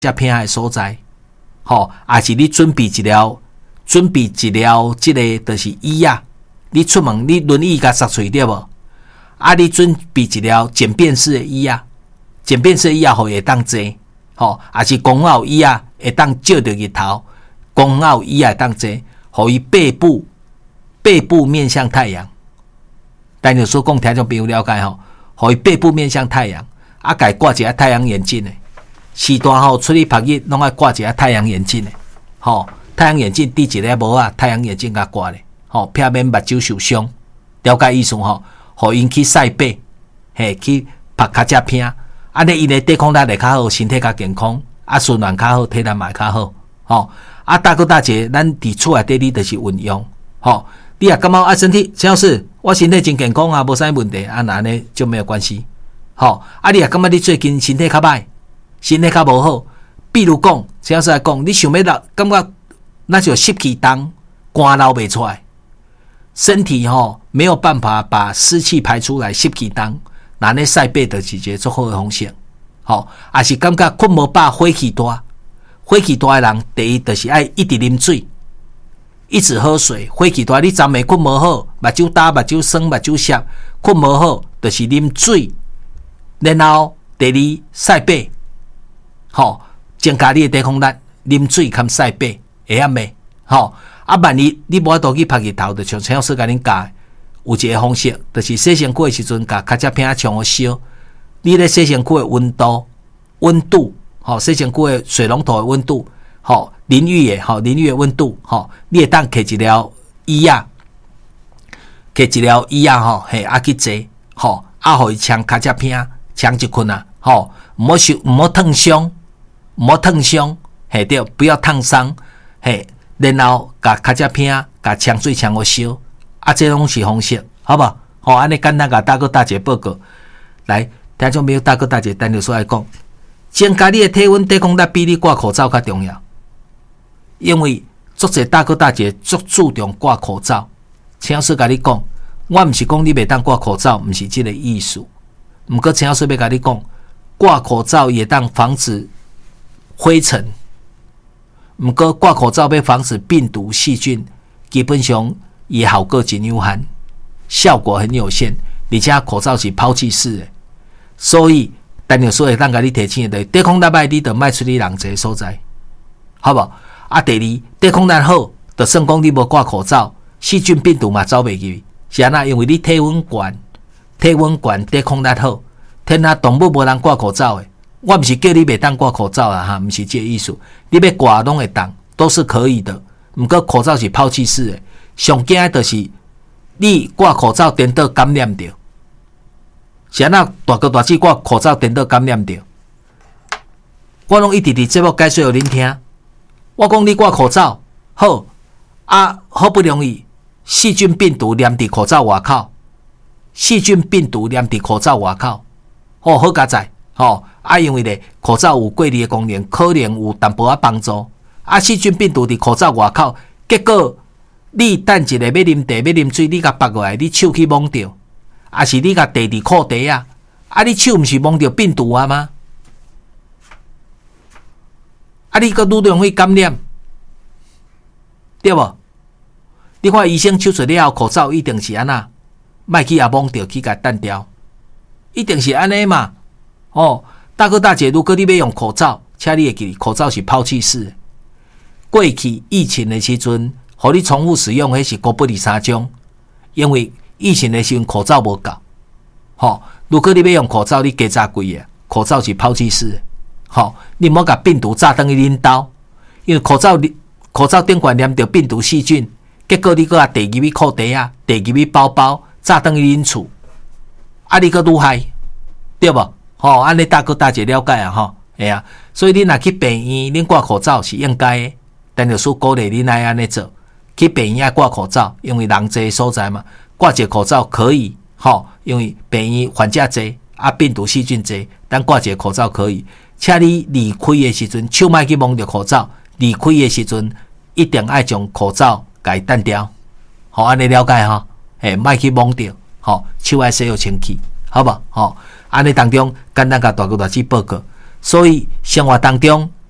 遮偏的所在，也是你准备一条即个就是椅啊，你出门你轮椅甲塞喙对无？你准备一条简便式的椅啊，简便式的椅啊，会当坐，也是公拗椅啊，会当照着日头，公拗椅啊当坐，互伊背部面向太阳。但有所讲，听众朋友了解互伊背部面向太阳，家挂一下太阳眼镜的，时段出去晒日，拢爱挂一下太阳眼镜的，太阳眼镜戴一个帽啊，太阳眼镜甲挂咧，避免目睭受伤，了解意思互因去晒背，去晒较遮偏，安尼因的抵抗力会较好，身体较健康，循环较好，体力嘛会较好，大哥大姐，咱伫厝内底你就是运用，你也感觉身体陈老师，我身体真健康啊，无啥问题，那安尼就没有关系，你也感觉你最近身体较歹，身体较无好，比如讲，陈老师来讲，你想要感觉那就湿气重，汗流袂出来，身体没有办法把湿气排出来，湿气重，那呢晒背就是一个最好的方式，也是感觉困无饱，火气大，火气大的人，第一就是爱一直啉水。一直喝水，火气大，你昨暝困无好，目睭焦、目睭酸、目睭涩，困无好，就是啉水，然后第二晒背，增加你的抵抗力，啉水含晒背，会晓未？万一你无法度去晒日头，就像陈老师甲恁教，有一个方式，就是洗身躯的时阵，甲较遮片冲好烧，你咧洗身躯的温度，洗身躯的水龙头的温度。淋浴的温度，你会当摕一条椅啊，去坐，互伊呛较遮偏，呛一困啊，毋好烫伤，对，不要烫伤，然后甲较遮偏，甲呛水呛好烧，这拢是方式，好不好？安尼简单甲大哥大姐报告，来，听众朋友大哥大姐单独说来讲，增加你的体温抵抗力比你挂口罩较重要。因为足侪大哥大姐足注重挂口罩，陈老师甲你讲，我毋是讲你袂当挂口罩，毋是这个意思。毋过陈老师要甲你讲，挂口罩也当防止灰尘，毋过挂口罩要防止病毒细菌，基本上也效果真有限，效果很有限，而且口罩是抛弃式的，所以陈老师会当甲你提醒的，抵抗力歹，你就莫出去人侪所在，好无？第二，抵抗力好，就算讲你无挂口罩，细菌病毒嘛走袂去。是安那？因为你体温悬，抵抗力好。天下动物无人挂口罩的，我毋是叫你袂当挂口罩啦，毋是这个意思。你要挂拢会当，都是可以的。毋过口罩是抛弃式的，上惊就是你挂口罩颠倒感染着。是安那？大哥大姐挂口罩颠倒感染着，我拢一直伫节目解说互恁听。我讲你挂口罩好好不容易细菌病毒黏伫口罩外口，好佳哉因为咧口罩有过滤的功能，可能有淡薄仔帮助。细菌病毒伫口罩外口，结果你等一下要啉茶要啉水，你甲拔过来，你手去摸着，是你甲揢伫裤底啊？你手毋是摸着病毒啊吗？你阁愈容易感染，对无？你看医生手术了后，口罩一定是安那，莫去摸着去甲单掉，一定是安尼嘛。大哥大姐，如果你要用口罩，请你会记，口罩是抛弃式的。过去疫情的时阵，互你重复使用，迄是国不离三种，因为疫情的时阵口罩无够。如果你要用口罩，你加炸贵个，口罩是抛弃式的。你莫甲病毒炸倒去恁兜，因为口罩顶管黏着病毒细菌，结果你搁啊揢入去裤底啊，揢入去包包，炸倒去恁厝，你搁愈害，对无？安尼大哥大姐了解啊，所以你若去病院，恁挂口罩是应该的，但就是鼓励恁爱安尼做，去病院爱挂口罩，因为人侪所在嘛，挂一个口罩可以，因为病院患者侪，病毒细菌侪，但挂一个口罩可以。请你离开的时阵，手莫去摸着口罩。离开的时阵，一定爱将口罩给单掉。安尼了解莫去摸着。手爱洗好清气，好不？安尼当中，简单甲大哥大姐报告。所以生活当中，